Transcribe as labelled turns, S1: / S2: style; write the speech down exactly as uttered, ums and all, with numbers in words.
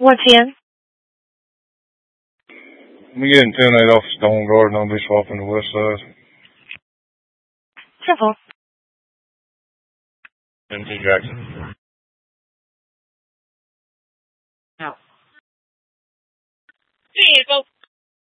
S1: one ten.
S2: I'm getting ten eight off Stone Garden. I'll be swapping the west side.
S1: Simple.
S2: M T Jackson.
S1: No.
S3: Vehicle.